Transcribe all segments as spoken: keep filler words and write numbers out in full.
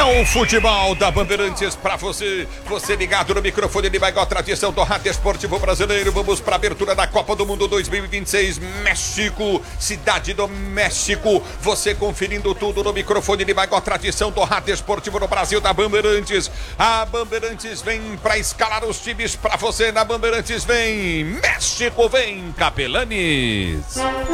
É o futebol da Bandeirantes pra você. Você ligado no microfone de maior tradição do rádio esportivo brasileiro. Vamos pra abertura da Copa do Mundo dois mil e vinte e seis. México, cidade do México. Você conferindo tudo no microfone de maior tradição do rádio esportivo no Brasil da Bandeirantes. A Bandeirantes vem pra escalar os times pra você. Na Bandeirantes vem México, vem Capelanes.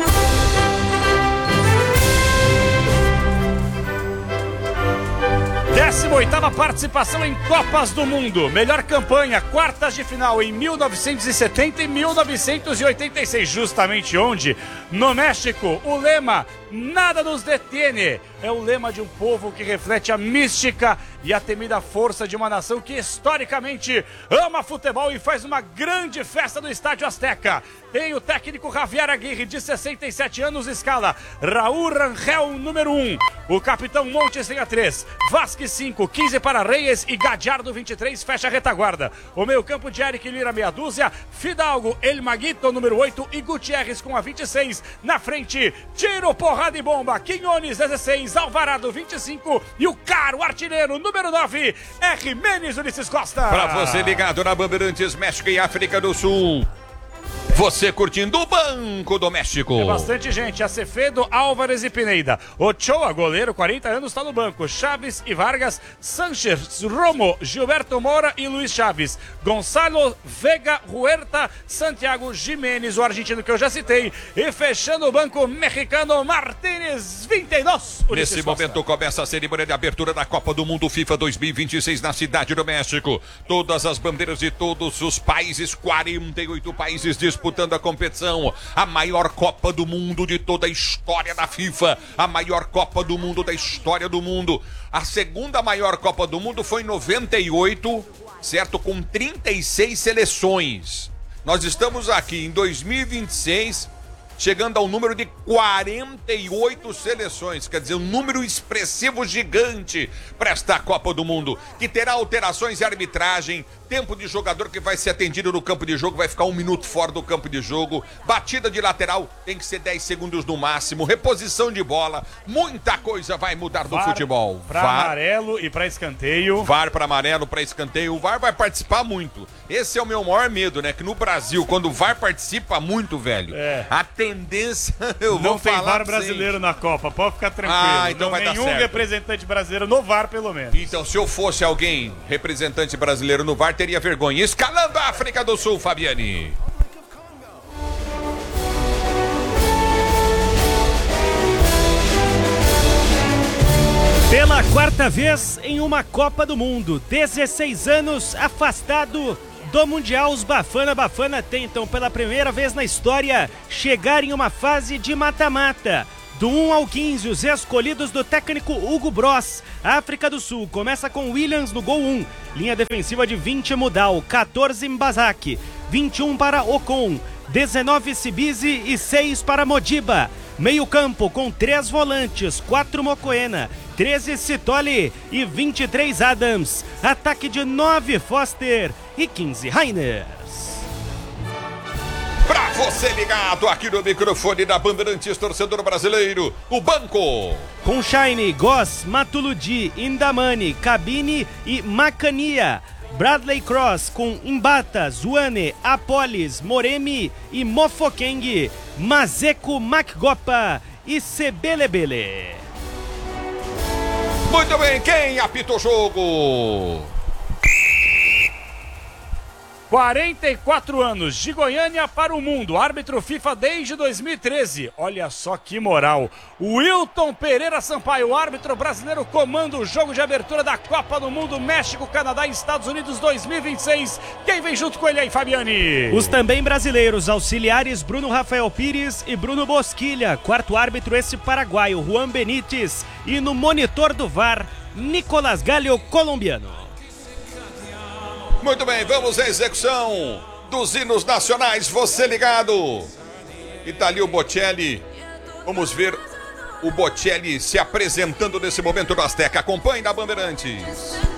décima oitava participação em Copas do Mundo. Melhor campanha, quartas de final em mil novecentos e setenta e mil novecentos e oitenta e seis. Justamente onde? No México. O lema, nada nos detene. É o lema de um povo que reflete a mística e a temida força de uma nação que historicamente ama futebol e faz uma grande festa no Estádio Azteca. Tem o técnico Javier Aguirre, de sessenta e sete anos, escala Raul Rangel, número um. O capitão Montes tem a três. Vasquez cinco, quinze para Reyes e Gadiardo vinte e três, fecha a retaguarda. O meio campo de Eric Lira, meia dúzia. Fidalgo, El Maguito, número oito. E Gutierrez com a vinte e seis. Na frente, tiro, porrada e bomba. Quinones, dezesseis. Alvarado, vinte e cinco. E o caro artilheiro, número nove, R. Menes Ulisses Costa. Pra você ligado na Bandeirantes, México e África do Sul. Você curtindo o Banco do México. É bastante gente. Acevedo, Álvares e Pineda. Ochoa, goleiro, quarenta anos, está no banco. Chaves e Vargas, Sánchez, Romo, Gilberto Moura e Luiz Chaves. Gonçalo, Vega, Huerta, Santiago Jimenez, o argentino que eu já citei. E fechando o banco mexicano, Martínez, vinte e dois. Nesse Costa. momento começa a cerimônia de abertura da Copa do Mundo FIFA dois mil e vinte e seis na cidade do México. Todas as bandeiras de todos os países, quarenta e oito países disputando a competição, a maior Copa do Mundo de toda a história da FIFA, a maior Copa do Mundo da história do mundo. A segunda maior Copa do Mundo foi em noventa e oito, certo? Com trinta e seis seleções. Nós estamos aqui em dois mil e vinte e seis, chegando ao número de quarenta e oito seleções, quer dizer, um número expressivo gigante para esta Copa do Mundo, que terá alterações de arbitragem, tempo de jogador que vai ser atendido no campo de jogo, vai ficar um minuto fora do campo de jogo, batida de lateral tem que ser dez segundos no máximo, reposição de bola, muita coisa vai mudar do VAR futebol. Para amarelo e para escanteio. V A R para amarelo, para escanteio. O V A R vai participar muito. Esse é o meu maior medo, né? Que no Brasil, quando o V A R participa muito, velho, é. a tendência, eu não vou tem falar V A R brasileiro na Copa, pode ficar tranquilo. Ah, então não, vai dar nenhum certo. representante brasileiro no V A R, pelo menos. Então, se eu fosse alguém, representante brasileiro no V A R, teria vergonha. Escalando a África do Sul, Fabiane. Pela quarta vez em uma Copa do Mundo, dezesseis anos afastado do Mundial, os Bafana Bafana tentam pela primeira vez na história chegar em uma fase de mata-mata. Do um ao quinze, os escolhidos do técnico Hugo Bross. África do Sul começa com Williams no gol um. Linha defensiva de vinte, Mudal, quatorze, Mbazaki, vinte e um para Ocon, dezenove, Sibizi e seis para Modiba. Meio campo com três volantes, quatro Mokoena, treze Sitoli e vinte e três Adams. Ataque de nove Foster e quinze Rainer. Pra você ligado aqui no microfone da Bandeirantes, torcedor brasileiro, o banco. Com Shine, Goss, Matuludi, Indamani, Cabine e Macania. Bradley Cross com Imbata, Zuane, Apolis, Moremi e Mofokeng. Mazeko, Macgopa e Sebelebele. Muito bem, quem apita o jogo? quarenta e quatro anos, de Goiânia para o mundo, árbitro FIFA desde dois mil e treze. Olha só que moral. Wilton Pereira Sampaio, árbitro brasileiro, comanda o jogo de abertura da Copa do Mundo México, Canadá e Estados Unidos dois mil e vinte e seis. Quem vem junto com ele aí, Fabiane? Os também brasileiros, auxiliares Bruno Rafael Pires e Bruno Bosquilha. Quarto árbitro, esse paraguaio, Juan Benítez. E no monitor do V A R, Nicolás Galho, colombiano. Muito bem, vamos à execução dos hinos nacionais, você ligado. E tá ali o Bocelli. Vamos ver o Bocelli se apresentando nesse momento no Azteca. Acompanhe na Bandeirantes.